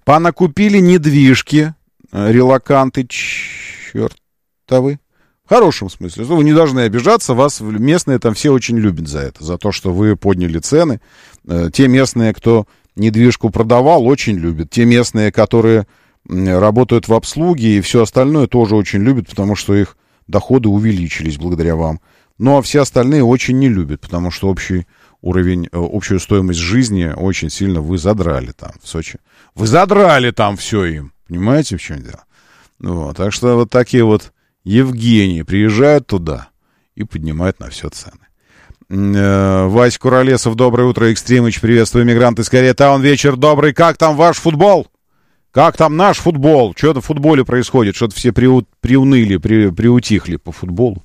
Понакупили недвижки, релоканты чертовы. В хорошем смысле. Вы не должны обижаться, вас местные там все очень любят за это, за то, что вы подняли цены. Те местные, кто недвижку продавал, очень любят. Те местные, которые работают в обслуге и все остальное, тоже очень любят, потому что их доходы увеличились благодаря вам. Ну, а все остальные очень не любят, потому что общий уровень, общую стоимость жизни очень сильно вы задрали там, в Сочи. Вы задрали там все им. Понимаете, в чем дело? Вот, так что вот такие вот Евгении приезжают туда и поднимают на все цены. Вась Куролесов, доброе утро, Экстримыч, приветствую, мигранты из Корея-таун, вечер добрый, как там ваш футбол? Как там наш футбол? Что-то в футболе происходит, что-то все приуныли, приутихли по футболу.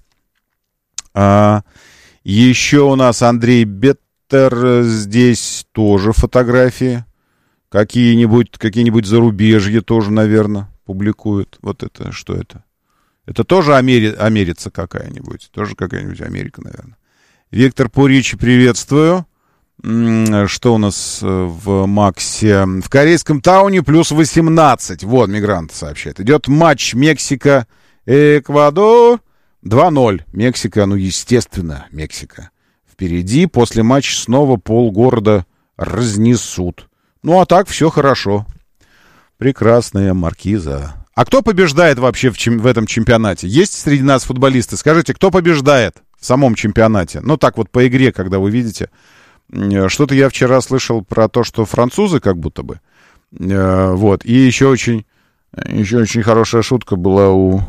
Еще у нас Андрей Беттер, здесь тоже фотографии, какие-нибудь зарубежье тоже, наверное, публикуют. Вот это, что это? Это тоже Америца какая-нибудь, тоже какая-нибудь Америка, наверное. Виктор Пуричи, приветствую. Что у нас в Максе? В корейском тауне плюс 18. Вот, мигрант сообщает. Идет матч Мексика-Эквадор. 2-0. Мексика, ну, естественно, Мексика. Впереди, после матча снова полгорода разнесут. Ну, а так все хорошо. Прекрасная маркиза. А кто побеждает вообще в этом чемпионате? Есть среди нас футболисты? Скажите, кто побеждает в самом чемпионате? Ну, так вот, по игре, когда вы видите. Что-то я вчера слышал про то, что французы как будто бы. Вот. И еще очень хорошая шутка была у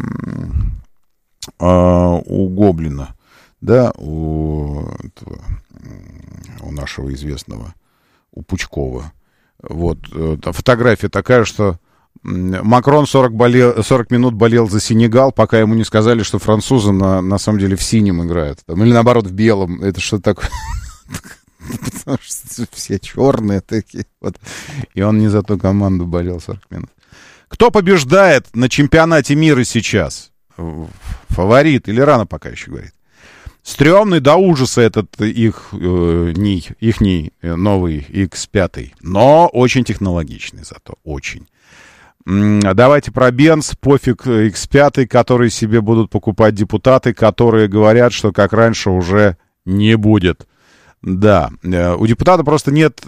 Гоблина. Да, у нашего известного, у Пучкова. Вот. Фотография такая, что Макрон 40 минут болел за Сенегал, пока ему не сказали, что французы на самом деле в синем играют. Там, или наоборот, в белом. Это что-то такое... Потому что все черные такие. Вот. И он не за ту команду болел 40 минут. Кто побеждает на чемпионате мира сейчас? Фаворит или рано пока еще говорит? Стрёмный до ужаса этот ихний новый X5. Но очень технологичный зато. Очень. Давайте про Бенц. Пофиг X5, который себе будут покупать депутаты, которые говорят, что как раньше уже не будет. Да, у депутата просто нет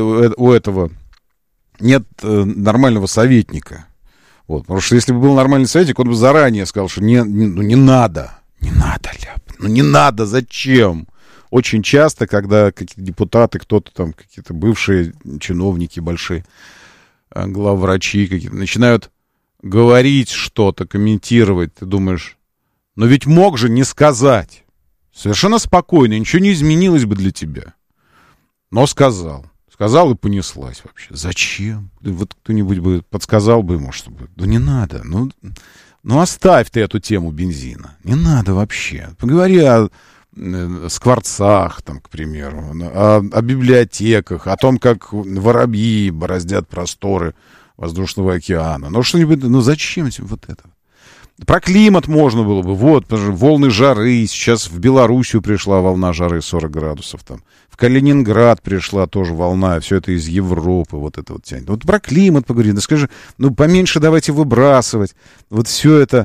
нет нормального советника. Вот, потому что если бы был нормальный советник, он бы заранее сказал, что не надо, Ляп, не надо, зачем? Очень часто, когда какие-то депутаты, кто-то там, какие-то бывшие чиновники большие, главврачи какие-то, начинают говорить что-то, комментировать, ты думаешь, но ведь мог же не сказать. Совершенно спокойно, ничего не изменилось бы для тебя. Но сказал. Сказал и понеслась вообще. Зачем? Вот кто-нибудь бы подсказал бы ему, чтобы... Да не надо. Ну оставь ты эту тему бензина. Не надо вообще. Поговори о скворцах, там, к примеру, о библиотеках, о том, как воробьи бороздят просторы воздушного океана. Ну что-нибудь... Ну зачем вот это? Про климат можно было бы. Вот, волны жары. Сейчас в Белоруссию пришла волна жары 40 градусов. Там. В Калининград пришла тоже волна. Все это из Европы. Вот это вот тянет. Вот про климат поговорим. Да скажи, ну поменьше давайте выбрасывать. Вот все это.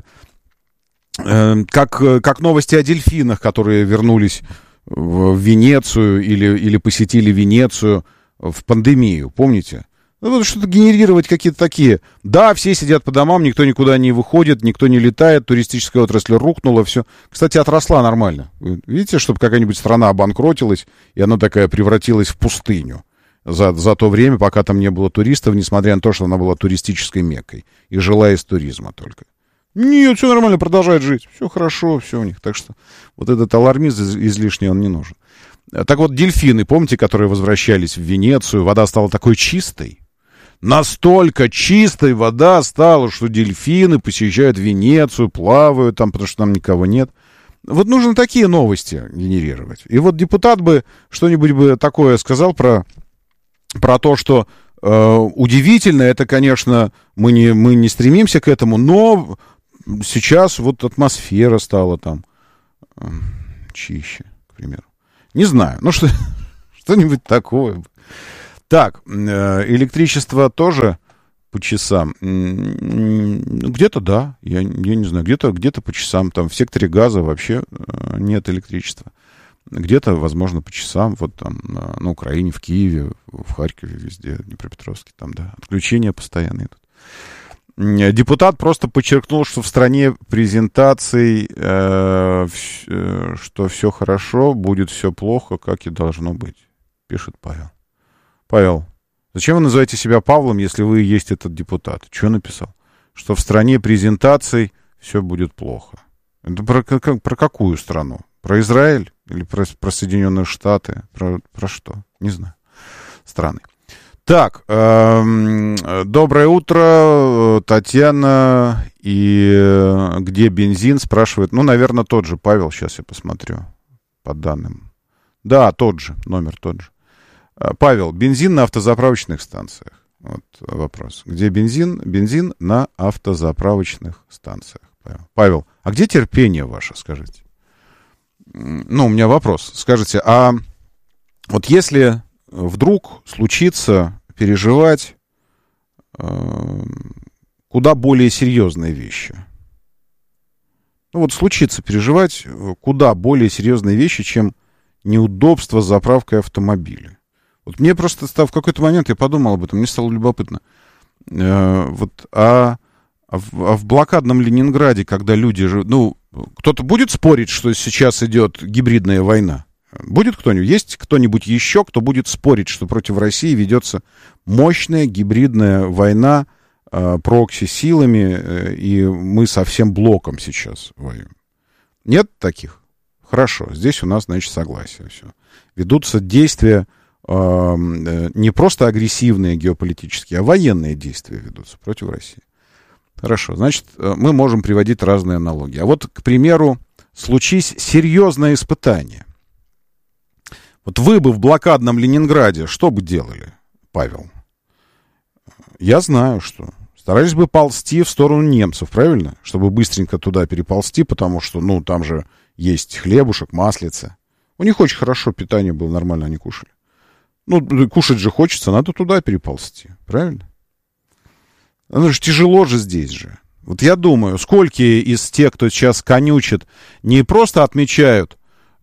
Как новости о дельфинах, которые вернулись в Венецию или посетили Венецию в пандемию. Помните? Ну, что-то генерировать какие-то такие. Да, все сидят по домам, никто никуда не выходит, никто не летает, туристическая отрасль рухнула, все. Кстати, отросла нормально. Видите, чтобы какая-нибудь страна обанкротилась, и она такая превратилась в пустыню за то время, пока там не было туристов, несмотря на то, что она была туристической меккой и жила из туризма только. Нет, все нормально, продолжает жить. Все хорошо, все у них. Так что вот этот алармизм излишний, он не нужен. Так вот, дельфины, помните, которые возвращались в Венецию, вода стала такой чистой. Настолько чистой вода стала, что дельфины посещают Венецию, плавают там, потому что там никого нет. Вот нужно такие новости генерировать. И вот депутат бы что-нибудь бы такое сказал про то, что удивительно, это, конечно, мы не стремимся к этому, но сейчас вот атмосфера стала там чище, к примеру. Не знаю, ну что-нибудь такое. Так, электричество тоже по часам. Где-то да, я не знаю, где-то по часам. Там в секторе Газа вообще нет электричества. Где-то, возможно, по часам. Вот там на Украине, в Киеве, в Харькове, везде, в Днепропетровске. Там, да, отключения постоянно идут. Депутат просто подчеркнул, что в стране презентаций, что все хорошо, будет все плохо, как и должно быть, пишет Павел. Павел, зачем вы называете себя Павлом, если вы и есть этот депутат? Что написал? Что в стране презентаций все будет плохо. Это про какую страну? Про Израиль? Или про Соединенные Штаты? Про что? Не знаю. Страны. Так, доброе утро, Татьяна, и где бензин, спрашивает, ну, наверное, тот же, Павел, сейчас я посмотрю, по данным. Да, тот же, номер тот же. Павел, бензин на автозаправочных станциях, вот вопрос, где бензин? Бензин на автозаправочных станциях, Павел, а где терпение ваше, скажите? Ну, у меня вопрос, скажите, а вот если... вдруг случится переживать куда более серьезные вещи. Ну вот случится переживать куда более серьезные вещи, чем неудобство с заправкой автомобиля. Вот мне просто в какой-то момент я подумал об этом, мне стало любопытно. В блокадном Ленинграде, когда люди... Ну, кто-то будет спорить, что сейчас идет гибридная война? Будет кто-нибудь? Есть кто-нибудь еще, кто будет спорить, что против России ведется мощная гибридная война прокси-силами, и мы со всем блоком сейчас воюем? Нет таких? Хорошо, здесь у нас, значит, согласие. Все. Ведутся действия не просто агрессивные геополитические, а военные действия ведутся против России. Хорошо, значит, мы можем приводить разные аналогии. А вот, к примеру, случись серьезное испытание. Вот вы бы в блокадном Ленинграде что бы делали, Павел? Я знаю, что. Старались бы ползти в сторону немцев, правильно? Чтобы быстренько туда переползти, потому что, ну, там же есть хлебушек, маслица. У них очень хорошо питание было, нормально они кушали. Ну, кушать же хочется, надо туда переползти, правильно? Ну, же тяжело же здесь же. Вот я думаю, сколько из тех, кто сейчас конючит, не просто отмечают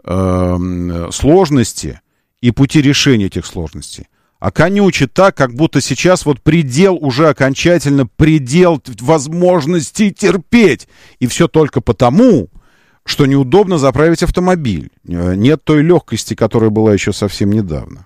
сложности и пути решения этих сложностей, а конючит так, как будто сейчас вот предел, уже окончательно предел возможностей терпеть. И все только потому, что неудобно заправить автомобиль. Нет той легкости, которая была еще совсем недавно.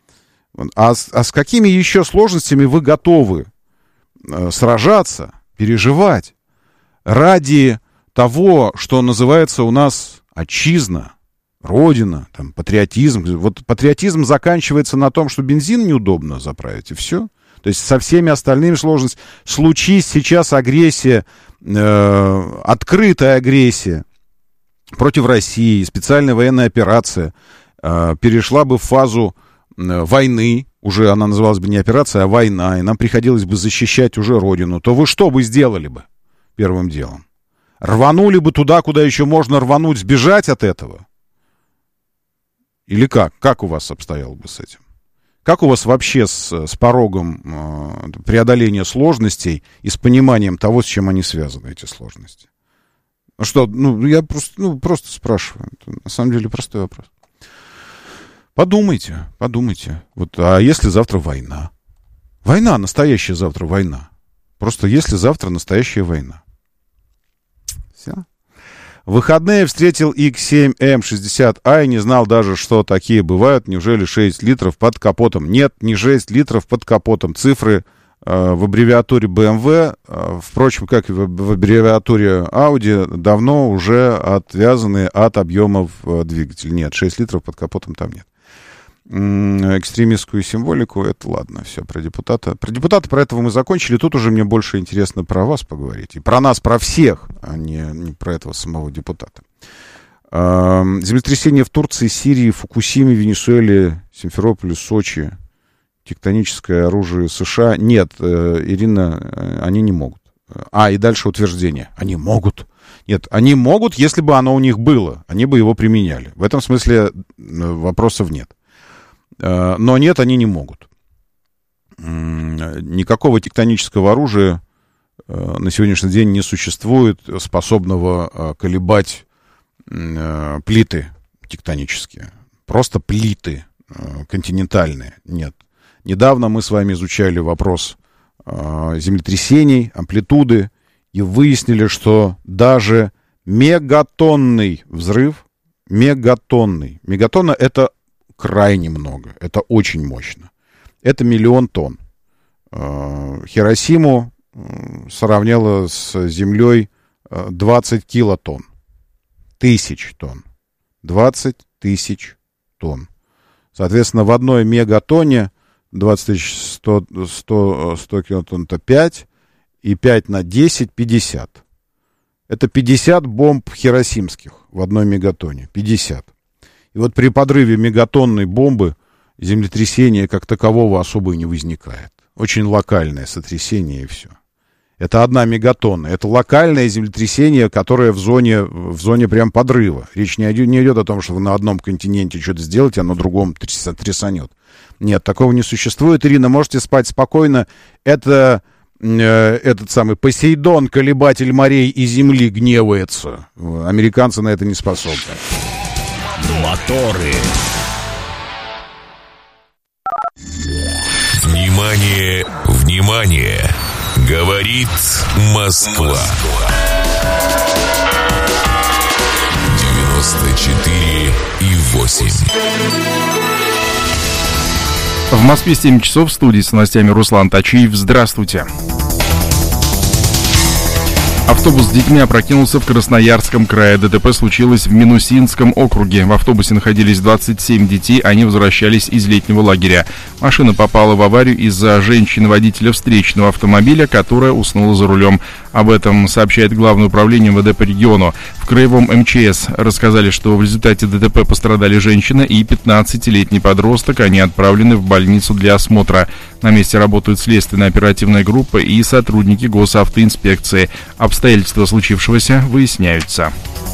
А с какими еще сложностями вы готовы сражаться, переживать ради того, что называется у нас отчизна, Родина, там, патриотизм. Вот патриотизм заканчивается на том, что бензин неудобно заправить, и все. То есть со всеми остальными сложностями. Случись сейчас агрессия, открытая агрессия против России, специальная военная операция перешла бы в фазу войны, уже она называлась бы не операция, а война, и нам приходилось бы защищать уже Родину, то вы что бы сделали бы первым делом? Рванули бы туда, куда еще можно рвануть, сбежать от этого? Или как? Как у вас обстояло бы с этим? Как у вас вообще с порогом преодоления сложностей и с пониманием того, с чем они связаны, эти сложности? Ну что, я просто спрашиваю. Это на самом деле простой вопрос. Подумайте. Вот, а если завтра война? Война, настоящая завтра война. Просто если завтра настоящая война. Все. В выходные встретил X7 M60i, не знал даже, что такие бывают. Неужели 6 литров под капотом? Нет, не 6 литров под капотом. Цифры в аббревиатуре BMW, впрочем, как и в аббревиатуре Audi, давно уже отвязаны от объемов двигателя. Нет, 6 литров под капотом там нет. Экстремистскую символику, это ладно, все, про депутата. Про депутата, про этого мы закончили. Тут уже мне больше интересно про вас поговорить. И про нас, про всех, а не про этого самого депутата. Землетрясение в Турции, Сирии, Фукусиме, Венесуэле, Симферополе, Сочи. Тектоническое оружие США. Нет, Ирина, они не могут. И дальше утверждение. Они могут. Нет, они могут, если бы оно у них было. Они бы его применяли. В этом смысле вопросов нет. Но нет, они не могут. никакого тектонического оружия на сегодняшний день не существует, способного колебать плиты тектонические. Просто плиты континентальные. Нет. Недавно мы с вами изучали вопрос землетрясений, амплитуды, и выяснили, что даже мегатонный взрыв, мегатонна — это крайне много, это очень мощно. Это 1 000 000 тонн. Хиросиму сравняла с землей 20 килотонн. 1000 тонн. 20 тысяч тонн. Соответственно, в одной мегатонне 20 тысяч 100 килотонн — это 5, и 5 на 10 — 50. Это 50 бомб хиросимских в одной мегатонне. 50. И вот при подрыве мегатонной бомбы землетрясения как такового особо и не возникает. Очень локальное сотрясение, и все. Это 1 мегатонна. Это локальное землетрясение, которое в зоне прям подрыва. Речь не идет о том, что вы на одном континенте что-то сделаете, а на другом трясанет. Нет, такого не существует. Ирина, можете спать спокойно. Это этот самый Посейдон, колебатель морей и земли, гневается. Американцы на это не способны. Моторы. Внимание, внимание! Говорит Москва. 94,8. В Москве 7 часов, в студии с новостями Руслан Тачиев. Здравствуйте. Автобус с детьми опрокинулся в Красноярском крае. ДТП случилось в Минусинском округе. В автобусе находились 27 детей, они возвращались из летнего лагеря. Машина попала в аварию из-за женщины-водителя встречного автомобиля, которая уснула за рулем. Об этом сообщает Главное управление МВД по региону. В краевом МЧС рассказали, что в результате ДТП пострадали женщина и 15-летний подросток. Они отправлены в больницу для осмотра. На месте работают следственная оперативная группа и сотрудники госавтоинспекции. Обстоятельства случившегося выясняются.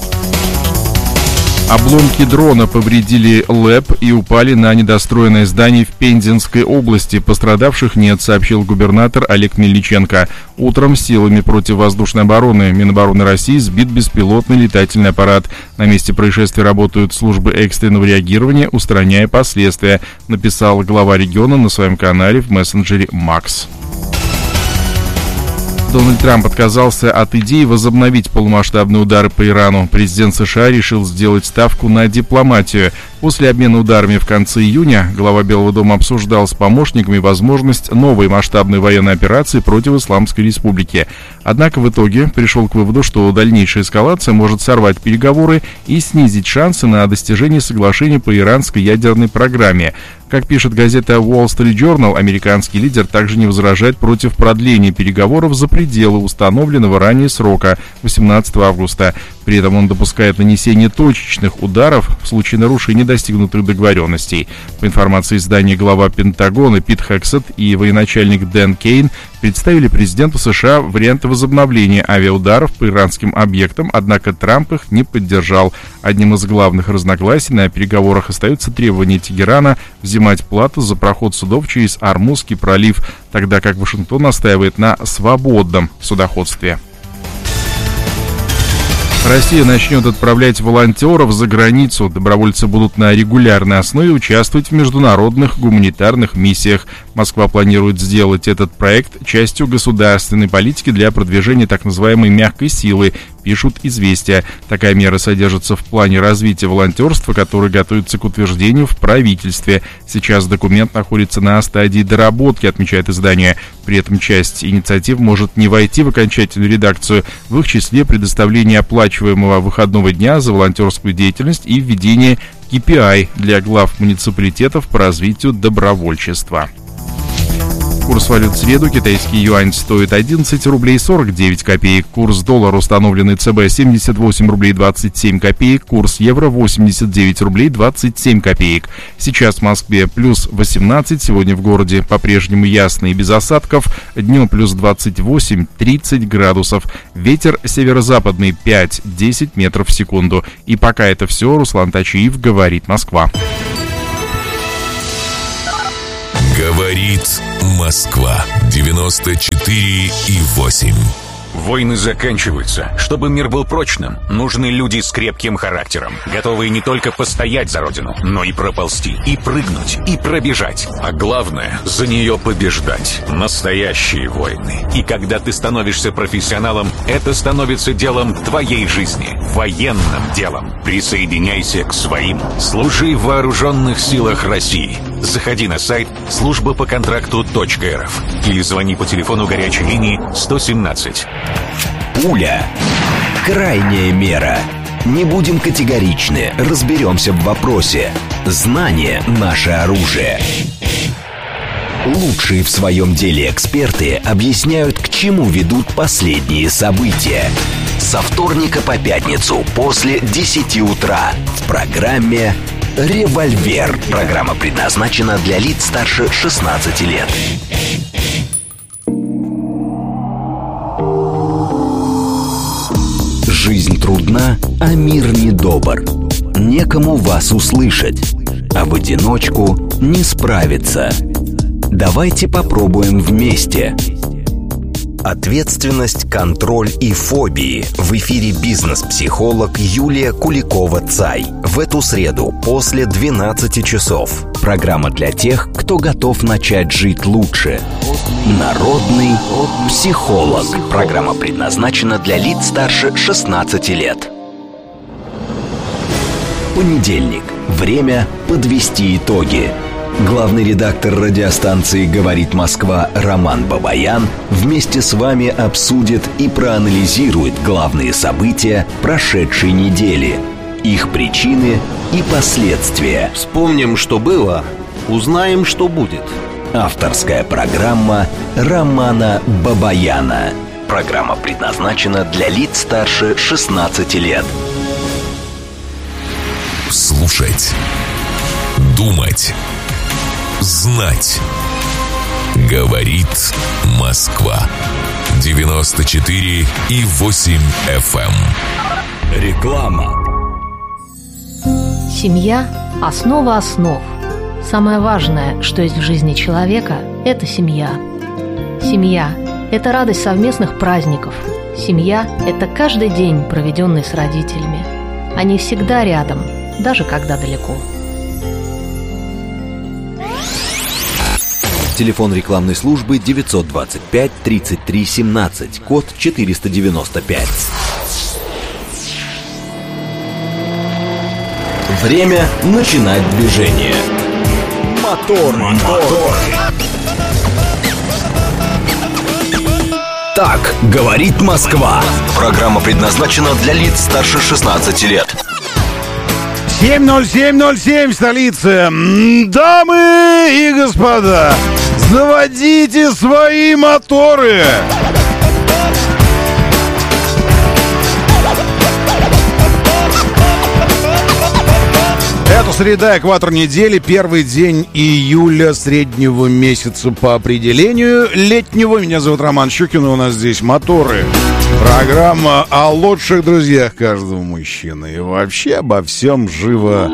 Обломки дрона повредили ЛЭП и упали на недостроенное здание в Пензенской области. Пострадавших нет, сообщил губернатор Олег Мельниченко. Утром силами противовоздушной обороны Минобороны России сбит беспилотный летательный аппарат. На месте происшествия работают службы экстренного реагирования, устраняя последствия, написал глава региона на своем канале в мессенджере Макс. Дональд Трамп отказался от идеи возобновить полномасштабные удары по Ирану. Президент США решил сделать ставку на дипломатию. После обмена ударами в конце июня глава Белого дома обсуждал с помощниками возможность новой масштабной военной операции против Исламской Республики. Однако в итоге пришел к выводу, что дальнейшая эскалация может сорвать переговоры и снизить шансы на достижение соглашения по иранской ядерной программе. Как пишет газета Wall Street Journal, американский лидер также не возражает против продления переговоров за пределы установленного ранее срока 18 августа. При этом он допускает нанесение точечных ударов в случае нарушения достигнутых договоренностей. По информации издания, глава Пентагона Пит Хексет и военачальник Дэн Кейн представили президенту США варианты возобновления авиаударов по иранским объектам, однако Трамп их не поддержал. Одним из главных разногласий на переговорах остается требование Тегерана взимать плату за проход судов через Ормузский пролив, тогда как Вашингтон настаивает на свободном судоходстве. Россия начнет отправлять волонтеров за границу. Добровольцы будут на регулярной основе участвовать в международных гуманитарных миссиях. Москва планирует сделать этот проект частью государственной политики для продвижения так называемой мягкой силы, пишут «Известия». Такая мера содержится в плане развития волонтерства, который готовится к утверждению в правительстве. Сейчас документ находится на стадии доработки, отмечает издание. При этом часть инициатив может не войти в окончательную редакцию, в их числе предоставление оплачиваемого выходного дня за волонтерскую деятельность и введение KPI для глав муниципалитетов по развитию добровольчества. Курс валют в среду. Китайский юань стоит 11 рублей 49 копеек. Курс доллара, установленный ЦБ, 78 рублей 27 копеек. Курс евро 89 рублей 27 копеек. Сейчас в Москве плюс 18. Сегодня в городе по-прежнему ясно и без осадков. Днем плюс 28-30 градусов. Ветер северо-западный 5-10 метров в секунду. И пока это все, Руслан Тачиев, говорит Москва. Говорит Говорит Москва. 94,8. Войны заканчиваются. Чтобы мир был прочным, нужны люди с крепким характером, готовые не только постоять за родину, но и проползти, и прыгнуть, и пробежать. А главное, за нее побеждать. Настоящие войны. И когда ты становишься профессионалом, это становится делом твоей жизни. Военным делом. Присоединяйся к своим. Служи в вооруженных силах России. Заходи на сайт службапоконтракту.рф или звони по телефону горячей линии 117. Пуля. Крайняя мера. Не будем категоричны, разберемся в вопросе. Знание – наше оружие. Лучшие в своем деле эксперты объясняют, к чему ведут последние события. Со вторника по пятницу после 10 утра в программе «Револьвер». Программа предназначена для лиц старше 16 лет. Жизнь трудна, а мир недобр. Некому вас услышать, а в одиночку не справиться. Давайте попробуем вместе. Ответственность, контроль и фобии. В эфире бизнес-психолог Юлия Куликова-Цай. В эту среду после 12 часов. Программа для тех, кто готов начать жить лучше. Народный психолог. Программа предназначена для лиц старше 16 лет. Понедельник. Время подвести итоги. Главный редактор радиостанции «Говорит Москва» Роман Бабаян вместе с вами обсудит и проанализирует главные события прошедшей недели, их причины и последствия. Вспомним, что было, узнаем, что будет. Авторская программа Романа Бабаяна. Программа предназначена для лиц старше 16 лет. Слушать. Думать. Знать. Говорит Москва. 94,8 FM. Реклама. Семья – основа основ. Самое важное, что есть в жизни человека – это семья. Семья – это радость совместных праздников. Семья – это каждый день, проведенный с родителями. Они всегда рядом, даже когда далеко. Телефон рекламной службы 925 33 17, код 495. Время начинать движение. Мотор. Так говорит Москва. Программа предназначена для лиц старше 16 лет. 7:07:07 в столице. Дамы и господа, заводите свои моторы. Это среда, экватор недели, первый день июля, среднего месяца по определению летнего. Меня зовут Роман Щукин, и у нас здесь моторы. Программа о лучших друзьях каждого мужчины и вообще обо всем живо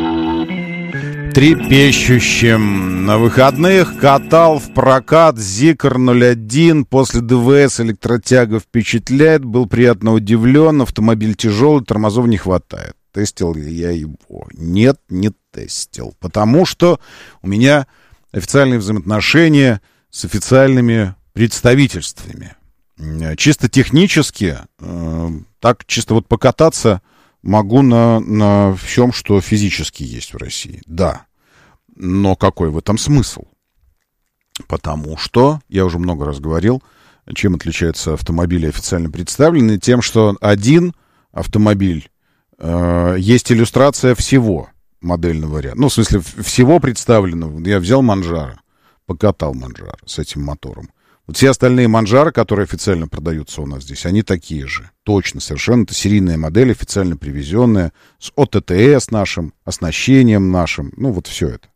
трепещущем. На выходных катал в прокат Зикр 01. После ДВС электротяга впечатляет. Был приятно удивлен. Автомобиль тяжелый, тормозов не хватает. Тестил ли я его? Нет, не тестил. Потому что у меня официальные взаимоотношения с официальными представительствами. Чисто технически, так чисто вот покататься могу на всем, что физически есть в России. Да. Но какой в этом смысл? Потому что, я уже много раз говорил, чем отличаются автомобили официально представленные, тем, что один автомобиль, есть иллюстрация всего модельного ряда. Ну, в смысле, всего представленного. Я взял Манжаро, покатал Манжаро с этим мотором. Вот все остальные Манжаро, которые официально продаются у нас здесь, они такие же. Точно, совершенно. Это серийная модель, официально привезенная, с ОТТС нашим, оснащением нашим. Ну, вот все это.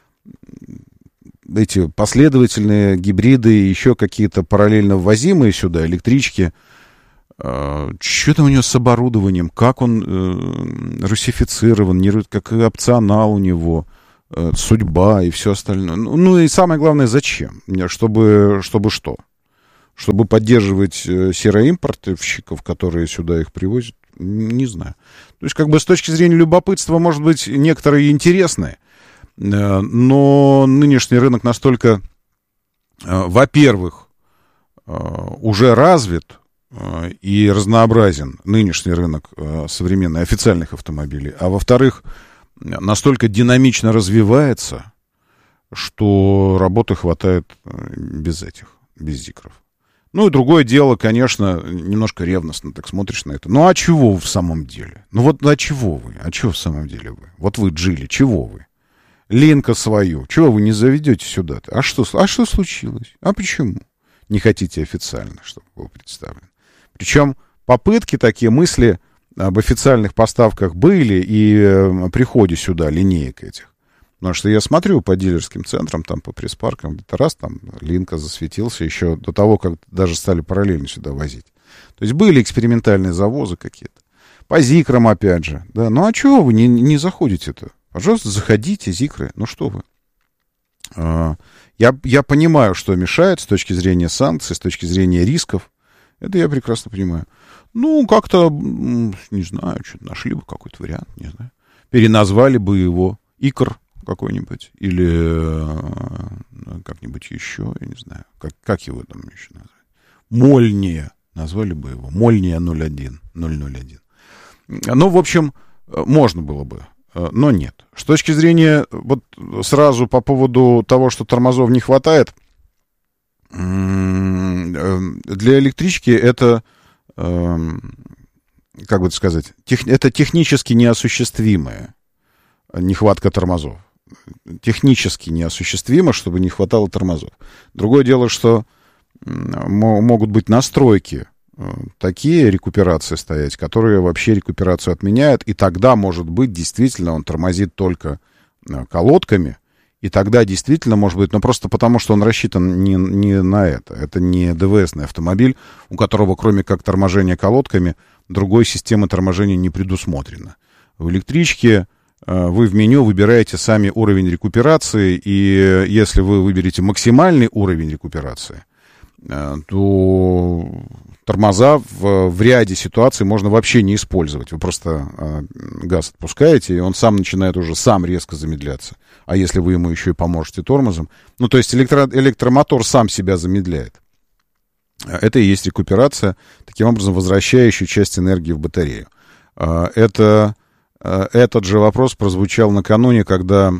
Эти последовательные гибриды и еще какие-то параллельно ввозимые сюда электрички. Что там у него с оборудованием, как он русифицирован, какой опционал у него. судьба и все остальное. Ну и самое главное, зачем? Чтобы что? Чтобы поддерживать сероимпортовщиков, которые сюда их привозят? Не знаю. То есть, как бы с точки зрения любопытства, может быть, некоторые интересные, но нынешний рынок настолько, во-первых, уже развит и разнообразен, нынешний рынок современных официальных автомобилей, а во-вторых, настолько динамично развивается, что работы хватает без зикров. Ну и другое дело, конечно, немножко ревностно так смотришь на это. Ну а чего вы в самом деле? Ну вот а чего вы? А чего в самом деле вы? Вот вы, Джили, чего вы? Линка свою, чего вы не заведете сюда-то? А что случилось? А почему? Не хотите официально, чтобы был представлен. Причем попытки, такие мысли об официальных поставках были и приходе сюда линеек этих. Потому что я смотрю по дилерским центрам, там по пресс-паркам, где-то раз там Линка засветился еще до того, как даже стали параллельно сюда возить. То есть были экспериментальные завозы какие-то. По зикрам опять же. Да. Ну а чего вы не заходите-то? Пожалуйста, заходите, зикры. Ну что вы? Я понимаю, что мешает с точки зрения санкций, с точки зрения рисков. Это я прекрасно понимаю. Ну, как-то, не знаю, что-то нашли бы какой-то вариант, не знаю. Переназвали бы его Икр какой-нибудь, или как-нибудь еще, я не знаю, как его там еще назвать? Мольния, назвали бы его, Мольния 001. Ну, в общем, можно было бы, но нет. С точки зрения, вот сразу по поводу того, что тормозов не хватает, для электрички это, как бы сказать, это технически неосуществимая нехватка тормозов. Технически неосуществимо, чтобы не хватало тормозов. Другое дело, что могут быть настройки, такие рекуперации стоять, которые вообще рекуперацию отменяют, и тогда, может быть, действительно он тормозит только колодками, и тогда действительно, может быть, но просто потому, что он рассчитан не на это. Это не ДВСный автомобиль, у которого, кроме как торможения колодками, другой системы торможения не предусмотрено. В электричке вы в меню выбираете сами уровень рекуперации, и если вы выберете максимальный уровень рекуперации, то тормоза в ряде ситуаций можно вообще не использовать. Вы просто газ отпускаете, и он сам начинает уже сам резко замедляться. А если вы ему еще и поможете тормозом, ну, то есть электромотор сам себя замедляет. Это и есть рекуперация, таким образом возвращающая часть энергии в батарею. Этот же вопрос прозвучал накануне, когда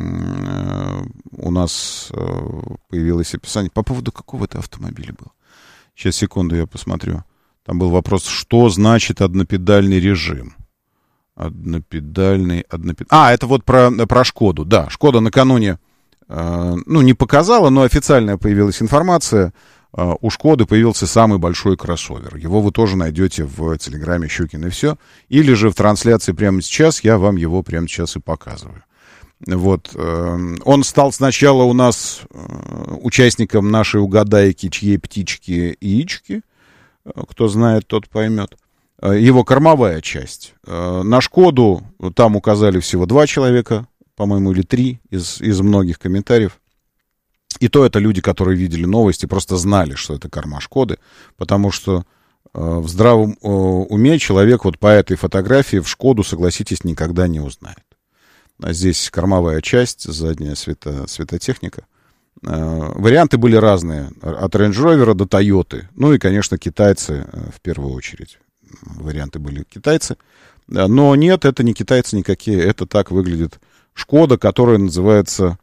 у нас появилось описание. По поводу какого-то автомобиля было. Сейчас, секунду, я посмотрю. Там был вопрос, что значит однопедальный режим. Однопедальный. Это вот про Шкоду. Да, Шкода накануне, не показала, но официальная появилась информация. У Шкоды появился самый большой кроссовер. Его вы тоже найдете в телеграме Щукин и все. Или же в трансляции прямо сейчас, я вам его прямо сейчас и показываю. Вот. Он стал сначала у нас участником нашей угадайки, чьей птички яички. Кто знает, тот поймет. Его кормовая часть. На Шкоду там указали всего 2 человека, по-моему, или 3 из многих комментариев. И то это люди, которые видели новости, просто знали, что это корма Шкоды, потому что в здравом уме человек вот по этой фотографии в Шкоду, согласитесь, никогда не узнает. А здесь кормовая часть, задняя светотехника. Варианты были разные, от Range Rover до Toyota. Ну и, конечно, китайцы в первую очередь. Варианты были китайцы. Но нет, это не китайцы никакие, это так выглядит Шкода, которая называется...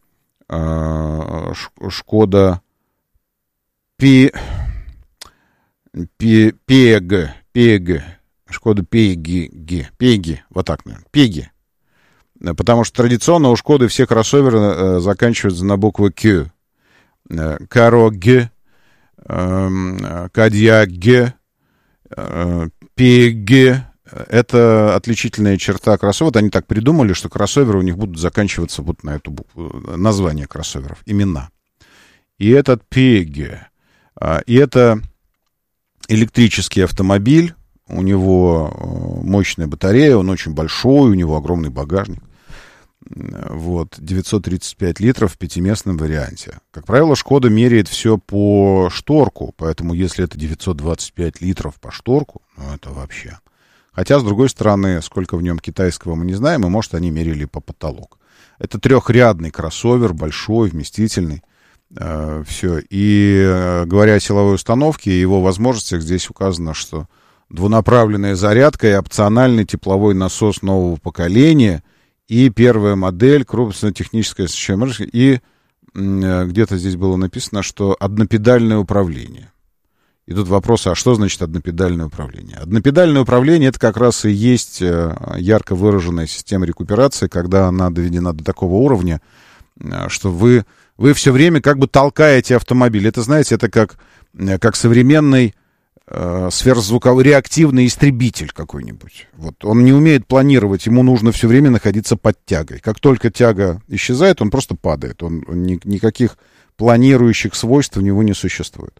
Шкода Пег. Шкода Пеги. Вот так, наверное. Пеги. Потому что традиционно у Шкоды все кроссоверы заканчиваются на букву Q. Кароге, Кадьяге, Пеге. Это отличительная черта кроссоверов. Они так придумали, что кроссоверы у них будут заканчиваться вот на эту букву. Название кроссоверов, имена. И этот Пеги. И это электрический автомобиль. У него мощная батарея, он очень большой, у него огромный багажник. Вот, 935 литров в пятиместном варианте. Как правило, Шкода меряет все по шторку, поэтому если это 925 литров по шторку, ну это вообще. Хотя, с другой стороны, сколько в нем китайского мы не знаем, и, может, они мерили по потолок. Это трехрядный кроссовер, большой, вместительный. Все. И говоря о силовой установке и его возможностях, здесь указано, что двунаправленная зарядка и опциональный тепловой насос нового поколения, и первая модель, крупная техническая освещение, и где-то здесь было написано, что однопедальное управление. И тут вопрос, а что значит однопедальное управление? Однопедальное управление — это как раз и есть ярко выраженная система рекуперации, когда она доведена до такого уровня, что вы все время как бы толкаете автомобиль. Это, знаете, это как современный сверхзвуковой реактивный истребитель какой-нибудь. Вот. Он не умеет планировать, ему нужно все время находиться под тягой. Как только тяга исчезает, он просто падает. Никаких планирующих свойств у него не существует.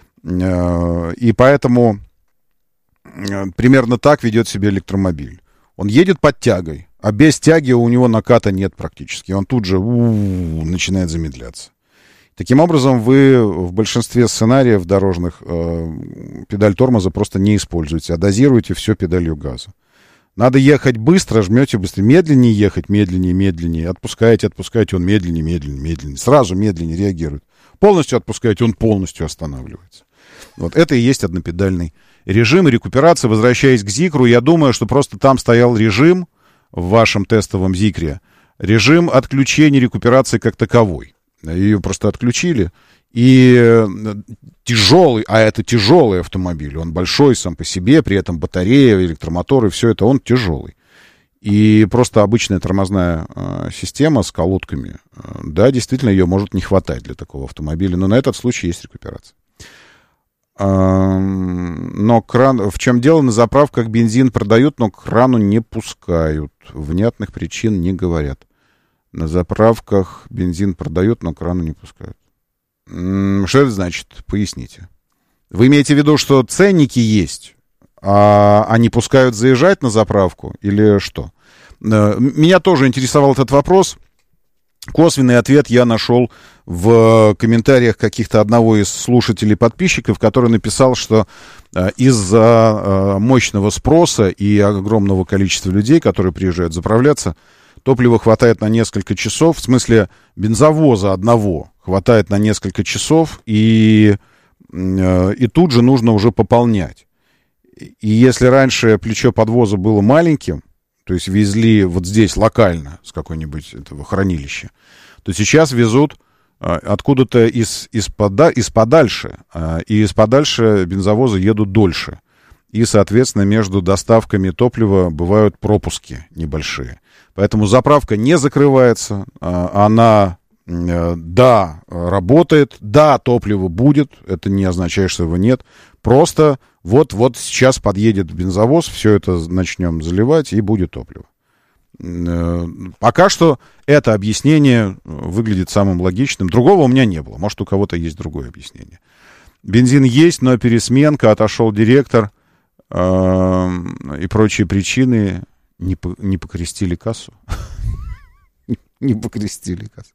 И поэтому примерно так ведет себя электромобиль. Он едет под тягой, а без тяги у него наката нет практически. Он тут же начинает замедляться. Таким образом, вы в большинстве сценариев дорожных педаль тормоза просто не используете, а дозируете все педалью газа. Надо ехать быстро, жмете быстрее. Медленнее ехать, медленнее. Отпускаете, он медленнее. Сразу медленнее реагирует. Полностью отпускаете, он полностью останавливается. Вот это и есть однопедальный режим. И рекуперация, возвращаясь к Зикру, я думаю, что просто там стоял режим в вашем тестовом Зикре, режим отключения рекуперации как таковой. Ее просто отключили. И тяжелый, а это тяжелый автомобиль, он большой сам по себе, при этом батарея, электромотор и все это, он тяжелый. И просто обычная тормозная система с колодками, да, действительно, ее может не хватать для такого автомобиля, но на этот случай есть рекуперация. Но в чем дело, на заправках бензин продают, но к крану не пускают. Внятных причин не говорят. На заправках бензин продают, но к крану не пускают. Что это значит? Поясните. Вы имеете в виду, что ценники есть, а они пускают заезжать на заправку или что? Меня тоже интересовал этот вопрос. Косвенный ответ я нашел в комментариях каких-то одного из слушателей-подписчиков, который написал, что из-за мощного спроса и огромного количества людей, которые приезжают заправляться, топлива хватает на несколько часов, в смысле бензовоза одного хватает на несколько часов, и тут же нужно уже пополнять. И если раньше плечо подвоза было маленьким, то есть везли вот здесь локально с какой-нибудь этого хранилища, то сейчас везут откуда-то из подальше, и из подальше бензовозы едут дольше. И, соответственно, между доставками топлива бывают пропуски небольшие. Поэтому заправка не закрывается, она, да, работает, да, топливо будет, это не означает, что его нет. Просто вот сейчас подъедет бензовоз, все это начнем заливать, и будет топливо. Пока что это объяснение выглядит самым логичным. Другого у меня не было. Может, у кого-то есть другое объяснение. Бензин есть, но пересменка, отошел директор и прочие причины. Не покрестили кассу. Не покрестили кассу.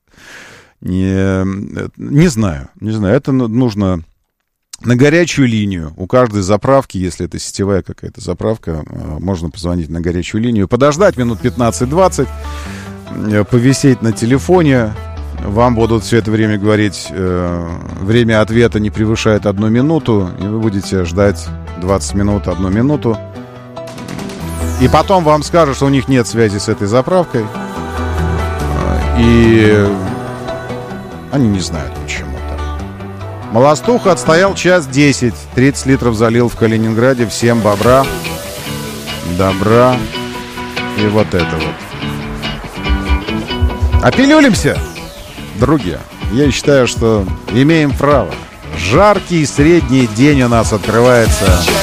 Не знаю. Это нужно на горячую линию. У каждой заправки, если это сетевая какая-то заправка, можно позвонить на горячую линию, подождать минут 15-20, повисеть на телефоне. Вам будут все это время говорить, время ответа не превышает 1 минуту, и вы будете ждать 20 минут, 1 минуту. И потом вам скажут, что у них нет связи с этой заправкой. И они не знают, почему так. Молостуха отстоял 1:10. 30 литров залил в Калининграде. Всем добра. И вот это вот. Опилюлимся, друзья. Я считаю, что имеем право. Жаркий средний день у нас открывается.